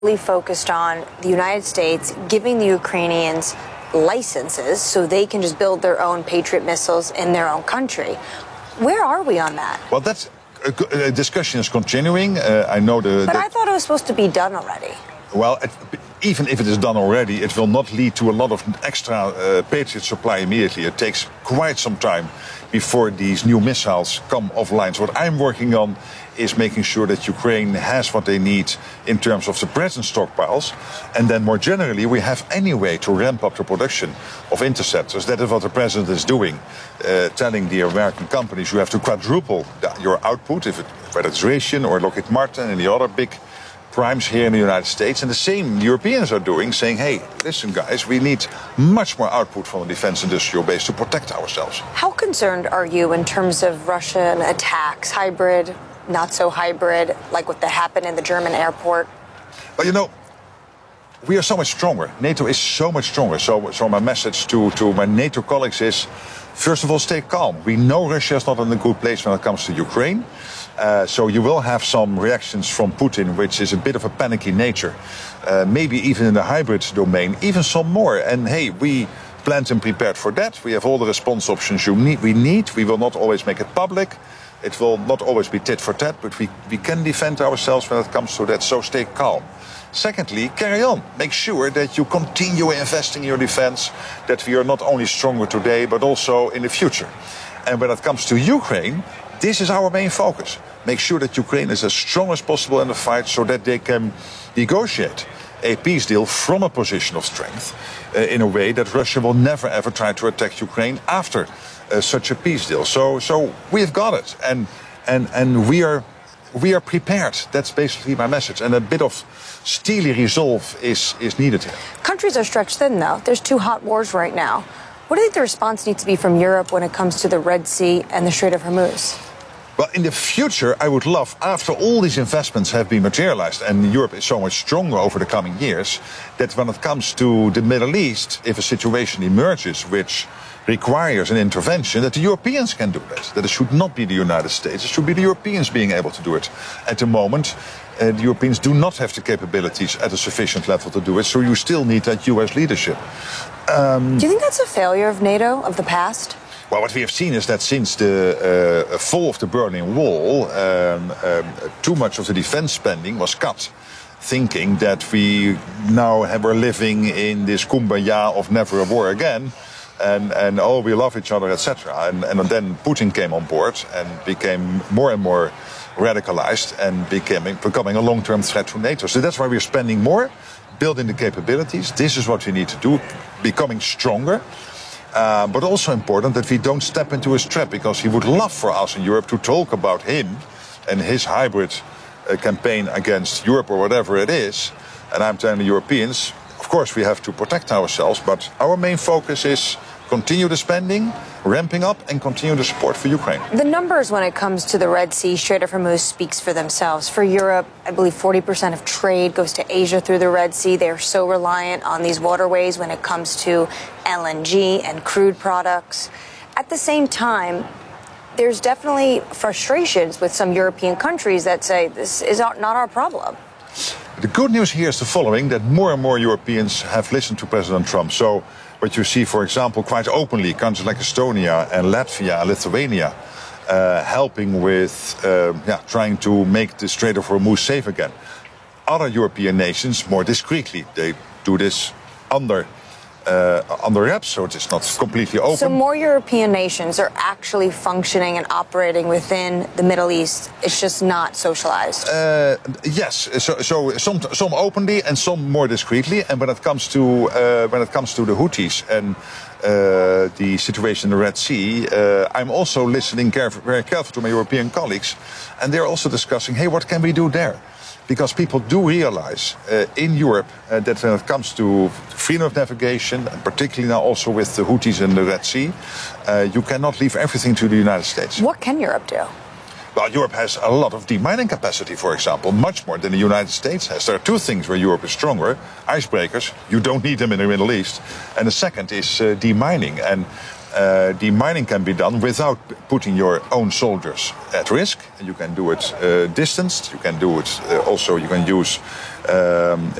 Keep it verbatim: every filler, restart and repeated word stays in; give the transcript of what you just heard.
Focused on the United States giving the Ukrainians licenses so they can just build their own Patriot missiles in their own country. Where are we on that? Well, that uh, discussion is continuing. Uh, I know the. But the, I thought it was supposed to be done already. Well, it, even if it is done already, it will not lead to a lot of extra uh, Patriot supply immediately. It takes quite some time before these new missiles come offline. So what I'm working on is making sure that Ukraine has what they need in terms of the present stockpiles. And then more generally, we have any way to ramp up the production of interceptors. That is what the president is doing, uh, telling the American companies you have to quadruple the, your output, if it, whether it's Raytheon or Lockheed Martin and the other big primes here in the United States. And the same the Europeans are doing, saying, hey, listen, guys, we need much more output from the defense industrial base to protect ourselves. How concerned are you in terms of Russian attacks, hybrid, not so hybrid, like what happened in the German airport? Well, you know, we are so much stronger. NATO is so much stronger. So, so my message to, to my NATO colleagues is, first of all, stay calm. We know Russia is not in a good place when it comes to Ukraine. Uh, so you will have some reactions from Putin, which is a bit of a panicky nature. Uh, maybe even in the hybrid domain, even some more. And hey, we planned and prepared for that. We have all the response options you need, we need. We will not always make it public. It will not always be tit for tat, but we, we can defend ourselves when it comes to that, so stay calm. Secondly, carry on. Make sure that you continue investing in your defense, that we are not only stronger today, but also in the future. And when it comes to Ukraine, this is our main focus. Make sure that Ukraine is as strong as possible in the fight so that they can negotiate a peace deal from a position of strength uh, in a way that Russia will never ever try to attack Ukraine after uh, such a peace deal. So, so we've got it, and and and we are we are prepared. That's basically my message. And a bit of steely resolve is is needed here. Countries are stretched thin, though. There's two hot wars right now. What do you think the response needs to be from Europe when it comes to the Red Sea and the Strait of Hormuz? Well, in the future, I would love, after all these investments have been materialized, and Europe is so much stronger over the coming years, that when it comes to the Middle East, if a situation emerges which requires an intervention, that the Europeans can do that. That it should not be the United States, it should be the Europeans being able to do it. At the moment, uh, the Europeans do not have the capabilities at a sufficient level to do it, so you still need that U S leadership. Um, do you think that's a failure of NATO, of the past? Well, what we have seen is that since the uh, fall of the Berlin Wall, um, um, too much of the defense spending was cut, thinking that we now have, were living in this kumbaya of never a war again, and, and oh, we love each other, et cetera. And, and then Putin came on board and became more and more radicalized and became, becoming a long-term threat to NATO. So that's why we're spending more, building the capabilities. This is what we need to do, becoming stronger. Uh, but also important that we don't step into his trap, because he would love for us in Europe to talk about him and his hybrid uh, campaign against Europe or whatever it is. And I'm telling the Europeans, of course we have to protect ourselves, but our main focus is continue the spending, ramping up, and continue the support for Ukraine. The numbers when it comes to the Red Sea, Strait of Hormuz speaks for themselves. For Europe, I believe forty percent of trade goes to Asia through the Red Sea. They are so reliant on these waterways when it comes to L N G and crude products. At the same time, there's definitely frustrations with some European countries that say this is not our problem. The good news here is the following, that more and more Europeans have listened to President Trump. So what you see, for example, quite openly, countries like Estonia and Latvia and Lithuania uh, helping with uh, yeah, trying to make the Strait of Hormuz safe again. Other European nations, more discreetly, they do this under uh, under wraps, so it's not completely open. So more European nations are actually functioning and operating within the Middle East. It's just not socialized. Uh, yes, so, so some some openly and some more discreetly. And when it comes to uh, when it comes to the Houthis and uh, the situation in the Red Sea, uh, I'm also listening caref- very carefully to my European colleagues, and they're also discussing, hey, what can we do there? Because people do realize uh, in Europe uh, that when it comes to freedom of navigation, and particularly now also with the Houthis in the Red Sea, uh, you cannot leave everything to the United States. What can Europe do? Well, Europe has a lot of demining capacity, for example, much more than the United States has. There are two things where Europe is stronger. Icebreakers, you don't need them in the Middle East. And the second is uh, demining. And uh, the mining can be done without putting your own soldiers at risk. You can do it uh, distanced. You can do it uh, also. You can use um,